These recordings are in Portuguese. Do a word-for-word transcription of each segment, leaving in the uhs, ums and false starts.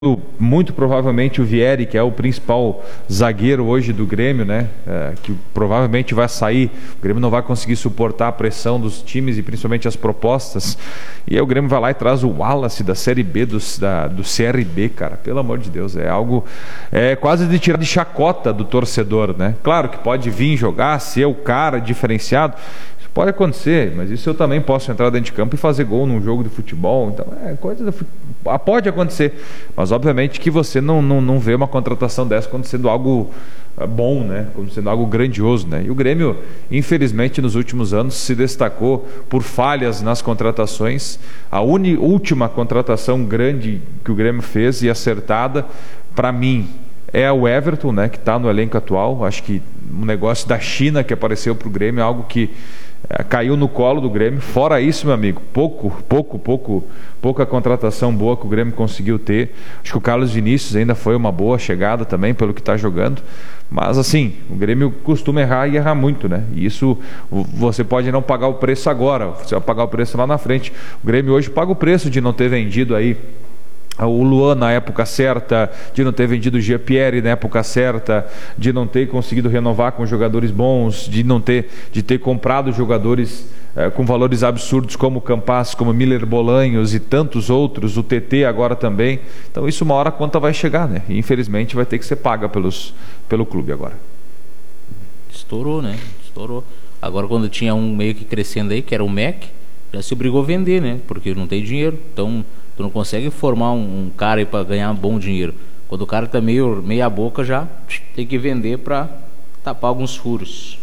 muito provavelmente o Vieri, que é o principal zagueiro hoje do Grêmio, né? É, que provavelmente vai sair. O Grêmio não vai conseguir suportar a pressão dos times e principalmente as propostas. E aí o Grêmio vai lá e traz o Wallace da Série B do, da, do C R B, cara. Pelo amor de Deus, é algo é quase de tirar de chacota do torcedor, né? Claro que pode vir jogar, ser o cara diferenciado. Pode acontecer, mas isso eu também posso entrar dentro de campo e fazer gol num jogo de futebol. Então, é coisa do fut... pode acontecer. Mas, obviamente, que você não, não, não vê uma contratação dessa como sendo algo bom, né? Como sendo algo grandioso, né? E o Grêmio, infelizmente, nos últimos anos se destacou por falhas nas contratações. A uni... última contratação grande que o Grêmio fez e acertada, para mim, é o Everton, né? Que está no elenco atual. Acho que um negócio da China que apareceu para o Grêmio é algo que caiu no colo do Grêmio. Fora isso, meu amigo, pouco, pouco, pouco, pouca contratação boa que o Grêmio conseguiu ter. Acho que o Carlos Vinícius ainda foi uma boa chegada também, pelo que está jogando. Mas assim, o Grêmio costuma errar e errar muito, né? E isso você pode não pagar o preço agora, você vai pagar o preço lá na frente. O Grêmio hoje paga o preço de não ter vendido aí o Luan na época certa, de não ter vendido o Jean-Pierre na época certa, de não ter conseguido renovar com jogadores bons, de não ter, de ter comprado jogadores eh, com valores absurdos como o Campas, como Miller Bolanhos e tantos outros, o T T agora também. Então isso uma hora a conta vai chegar, né? E infelizmente vai ter que ser paga pelos, pelo clube agora. Estourou, né? Estourou. Agora quando tinha um meio que crescendo aí, que era o M E C, já se obrigou a vender, né? Porque não tem dinheiro. Então tu não consegue formar um, um cara aí para ganhar bom dinheiro. Quando o cara tá meio meia boca, já tem que vender para tapar alguns furos.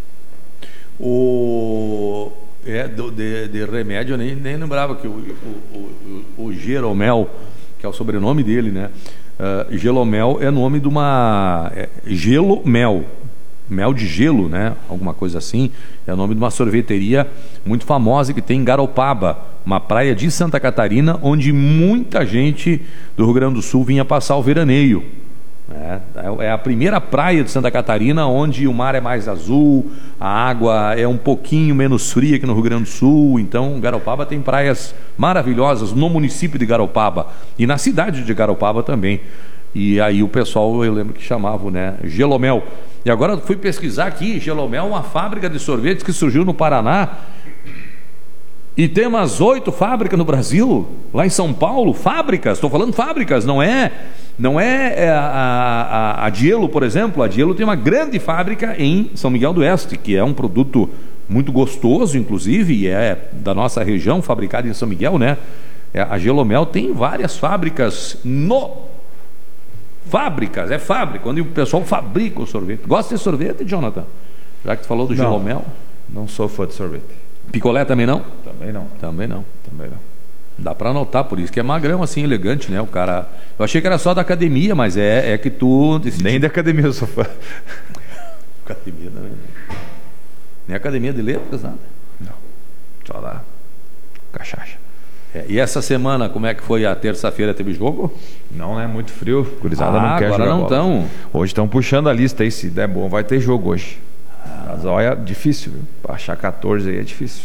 O é do, de, de remédio eu nem, nem lembrava que o, o, o, o Jeromel, que é o sobrenome dele, né? Uh, Gelomel é nome de uma é, Gelomel, mel de gelo, né? Alguma coisa assim. É o nome de uma sorveteria muito famosa que tem em Garopaba, uma praia de Santa Catarina, onde muita gente do Rio Grande do Sul vinha passar o veraneio. É, é a primeira praia de Santa Catarina onde o mar é mais azul, a água é um pouquinho menos fria que no Rio Grande do Sul. Então Garopaba tem praias maravilhosas no município de Garopaba e na cidade de Garopaba também. E aí o pessoal, eu lembro que chamavam, né, Gelomel. E agora eu fui pesquisar aqui, Gelomel é uma fábrica de sorvetes que surgiu no Paraná. E tem umas oito fábricas no Brasil, lá em São Paulo, fábricas, estou falando fábricas, não é, não é a, a, a Dielo, por exemplo. A Dielo tem uma grande fábrica em São Miguel do Oeste, que é um produto muito gostoso, inclusive, e é da nossa região, fabricado em São Miguel, né? A Gelomel tem várias fábricas no... Fábricas, é fábrica, onde o pessoal fabrica o sorvete. Gosta de sorvete, Jonathan? Já que tu falou do não, Gelomel. Não sou fã de sorvete. Picolé também não? Também não. Também não. Também não. Dá pra anotar, por isso que é magrão assim, elegante, né? O cara... Eu achei que era só da academia, mas é, é que tu... Nem da academia eu sou fã. Academia também. Nem academia de letras, nada? Não. Só da cachaça. É, e essa semana, como é que foi a terça-feira? Teve jogo? Não, é muito frio. Gurizada ah, não quer agora jogar não estão. Hoje estão puxando a lista aí, se der bom, vai ter jogo hoje. Ah. Mas olha, difícil, viu? Pra achar quatorze aí é difícil.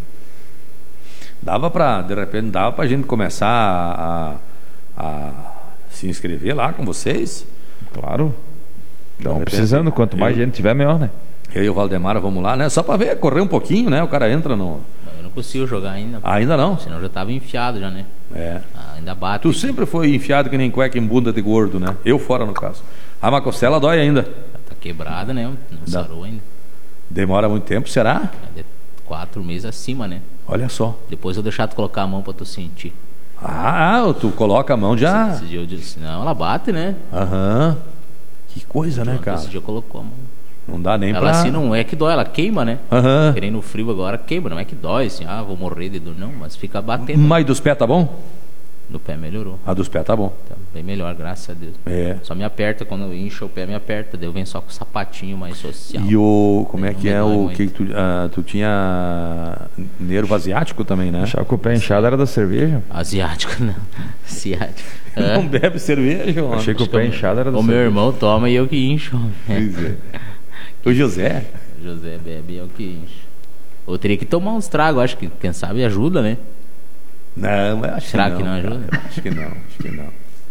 Dava pra, de repente, dava pra gente começar a, a, a se inscrever lá com vocês? Claro. Estão precisando, quanto mais eu, gente tiver, melhor, né? Eu e o Valdemar vamos lá, né? Só pra ver, correr um pouquinho, né? O cara entra no... Eu não consigo jogar ainda. Ah, ainda não? Senão eu já tava enfiado já, né? É. Ah, ainda bate. Tu aqui. Sempre foi enfiado que nem cueca em bunda de gordo, né? Eu fora, no caso. A macostela dói ainda. Tá quebrada, né? Não Dá. sarou ainda. Demora muito tempo, será? É de quatro meses acima, né? Olha só. Depois eu deixar tu colocar a mão pra tu sentir. Ah, tu coloca a mão já. Esse dia eu disse, não, ela bate, né? Aham. Que coisa, né, cara? Esse dia colocou a mão. Não dá nem ela pra... Ela assim não é que dói, ela queima, né? Aham. Querendo no frio agora, queima. Não é que dói, assim, ah, vou morrer de dor. Não, mas fica batendo. Mas dos pés tá bom? Do pé melhorou. A dos pés tá bom. Tá bem melhor, graças a Deus. É. Só me aperta, quando incha o pé me aperta. Daí eu venho só com o sapatinho mais social. E o... Como é que é o... muito. que tu, uh, tu tinha nervo asiático também, né? Achava que o pé inchado era da cerveja. Asiático, não. Asiático. É. Não bebe cerveja, mano. Achei que o pé inchado era da o cerveja. O meu irmão toma e eu que incho. Pois é. O José? O José bebe e eu que incho. Eu teria que tomar uns tragos, acho que quem sabe ajuda, né? Não, acho Será que não. que não ajuda? Cara. Acho que não, acho que não.